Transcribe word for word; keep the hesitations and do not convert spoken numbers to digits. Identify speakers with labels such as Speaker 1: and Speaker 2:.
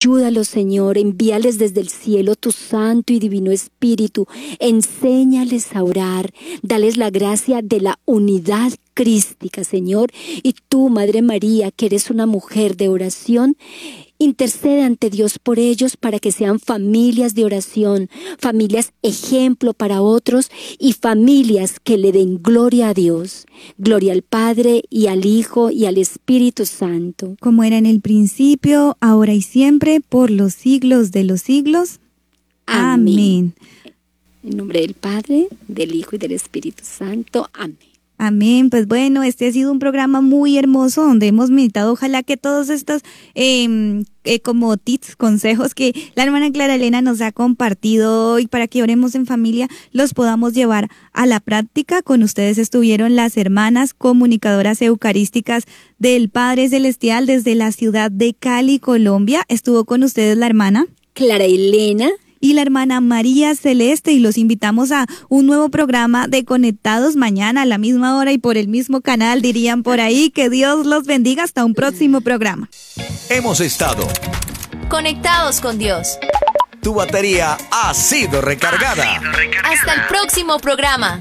Speaker 1: Ayúdalos, Señor, envíales desde el cielo tu santo y divino Espíritu. Enséñales a orar, dales la gracia de la unidad crística, Señor. Y tú, Madre María, que eres una mujer de oración, intercede ante Dios por ellos para que sean familias de oración, familias ejemplo para otros y familias que le den gloria a Dios. Gloria al Padre y al Hijo y al Espíritu Santo.
Speaker 2: Como era en el principio, ahora y siempre, por los siglos de los siglos. Amén.
Speaker 1: Amén. En nombre del Padre, del Hijo y del Espíritu Santo. Amén.
Speaker 2: Amén, pues bueno, este ha sido un programa muy hermoso donde hemos meditado, ojalá que todos estos eh, eh, como tips, consejos que la hermana Clara Elena nos ha compartido hoy para que oremos en familia, los podamos llevar a la práctica. Con ustedes estuvieron las hermanas comunicadoras eucarísticas del Padre Celestial desde la ciudad de Cali, Colombia. Estuvo con ustedes la hermana
Speaker 1: Clara Elena
Speaker 2: y la hermana María Celeste, y los invitamos a un nuevo programa de Conectados mañana a la misma hora y por el mismo canal, dirían por ahí. Que Dios los bendiga, hasta un próximo programa.
Speaker 3: Hemos estado
Speaker 4: conectados con Dios.
Speaker 3: Tu batería ha sido recargada.
Speaker 4: Hasta el próximo programa.